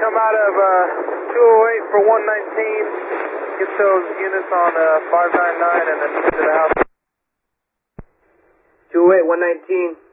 come out of 208 for 119. Get those units on 599 and then to the house. 208, 119.